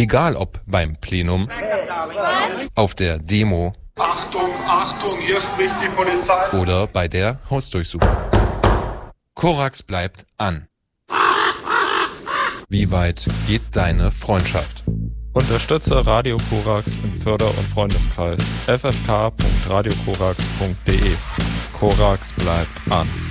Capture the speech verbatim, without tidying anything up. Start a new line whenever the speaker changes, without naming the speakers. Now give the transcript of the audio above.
Egal ob beim Plenum, auf der Demo,
Achtung, Achtung, hier spricht die Polizei.
Oder bei der Hausdurchsuchung. Korax bleibt an. Wie weit geht deine Freundschaft?
Unterstütze Radio Korax im Förder- und Freundeskreis f f k punkt radio korax punkt d e. Korax bleibt an.